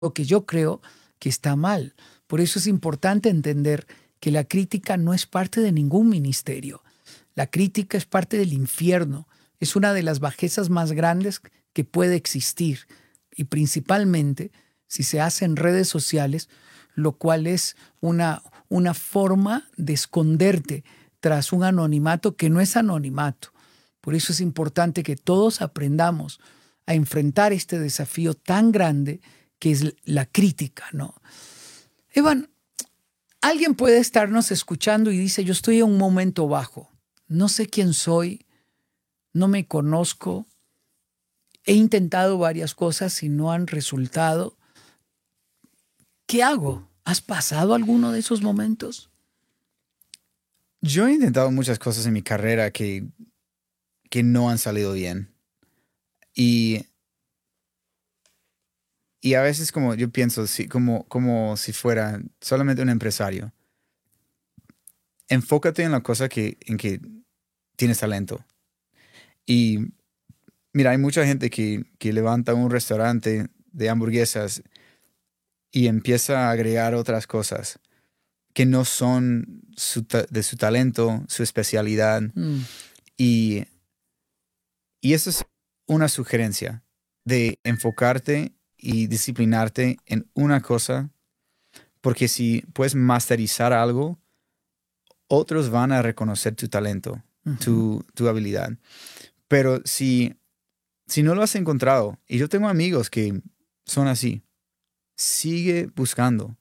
lo que yo creo que está mal. Por eso es importante entender que la crítica no es parte de ningún ministerio. La crítica es parte del infierno. Es una de las bajezas más grandes que puede existir. Y principalmente si se hace en redes sociales, lo cual es una forma de esconderte tras un anonimato que no es anonimato. Por eso es importante que todos aprendamos a enfrentar este desafío tan grande que es la crítica, ¿no? Evan, alguien puede estarnos escuchando y dice, yo estoy en un momento bajo, no sé quién soy, no me conozco, he intentado varias cosas y no han resultado. ¿Qué hago? ¿Has pasado alguno de esos momentos? Yo he intentado muchas cosas en mi carrera que no han salido bien. Y a veces como yo pienso, como si fuera solamente un empresario. Enfócate en la cosa en que tienes talento. Y mira, hay mucha gente que levanta un restaurante de hamburguesas y empieza a agregar otras cosas que no son de su talento, su especialidad. Y eso es una sugerencia de enfocarte y disciplinarte en una cosa, porque si puedes masterizar algo, otros van a reconocer tu talento, tu habilidad. Pero si no lo has encontrado, y yo tengo amigos que son así, sigue buscando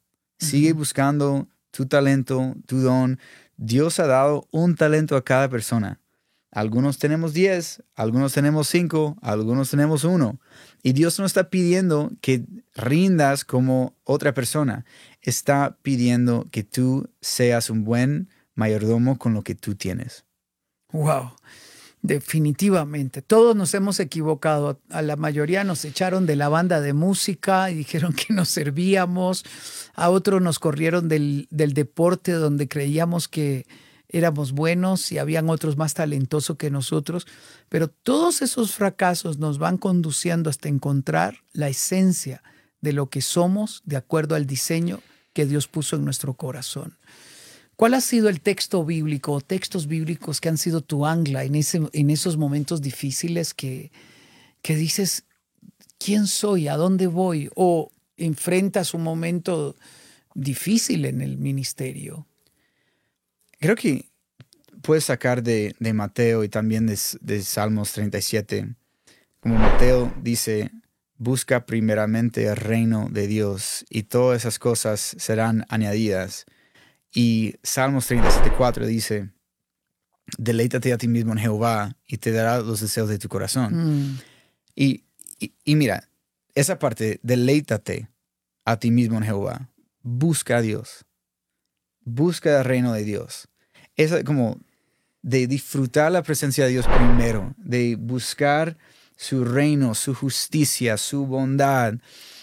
tu talento, tu don. Dios ha dado un talento a cada persona. Algunos tenemos 10, algunos tenemos 5, algunos tenemos 1. Y Dios no está pidiendo que rindas como otra persona. Está pidiendo que tú seas un buen mayordomo con lo que tú tienes. Wow, definitivamente. Todos nos hemos equivocado. A la mayoría nos echaron de la banda de música y dijeron que no servíamos. A otros nos corrieron del deporte donde creíamos que éramos buenos y habían otros más talentosos que nosotros. Pero todos esos fracasos nos van conduciendo hasta encontrar la esencia de lo que somos de acuerdo al diseño que Dios puso en nuestro corazón. ¿Cuál ha sido el texto bíblico o textos bíblicos que han sido tu ancla en esos momentos difíciles que dices, ¿quién soy? ¿A dónde voy? ¿O enfrentas un momento difícil en el ministerio? Creo que puedes sacar de Mateo y también de Salmos 37. Como Mateo dice, busca primeramente el reino de Dios y todas esas cosas serán añadidas. Y Salmos 37:4 dice, deleítate a ti mismo en Jehová y te dará los deseos de tu corazón. Y mira, esa parte, deleítate a ti mismo en Jehová. Busca a Dios. Busca el reino de Dios. Es como de disfrutar la presencia de Dios primero, de buscar su reino, su justicia, su bondad.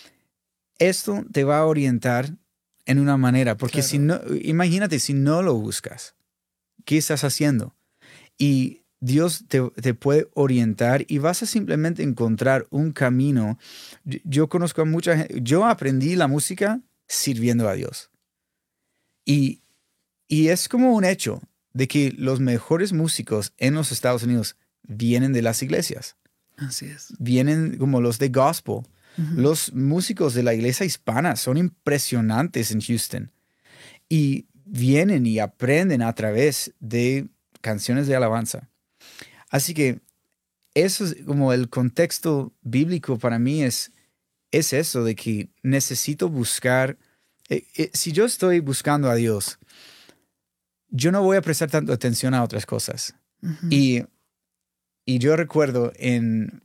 Esto te va a orientar en una manera, porque Claro. si no, imagínate si no lo buscas, ¿qué estás haciendo? Y Dios te puede orientar y vas a simplemente encontrar un camino. Yo conozco a mucha gente, yo aprendí la música sirviendo a Dios. Y es como un hecho de que los mejores músicos en los Estados Unidos vienen de las iglesias. Así es. Vienen como los de gospel. Los músicos de la iglesia hispana son impresionantes en Houston. Y vienen y aprenden a través de canciones de alabanza. Así que eso es como el contexto bíblico para mí es eso de que necesito buscar. Si yo estoy buscando a Dios, yo no voy a prestar tanto atención a otras cosas. Y yo recuerdo en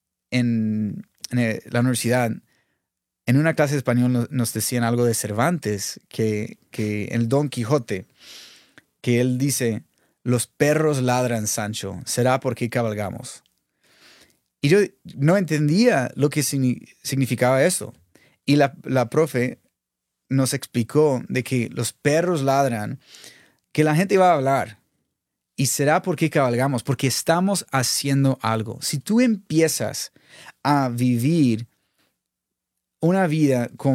la universidad, en una clase de español nos decían algo de Cervantes, que el Don Quijote, que él dice, los perros ladran, Sancho, será porque cabalgamos. Y yo no entendía lo que significaba eso. Y la profe nos explicó de que los perros ladran, que la gente va a hablar. Y será porque cabalgamos, porque estamos haciendo algo. Si tú empiezas a vivir una vida con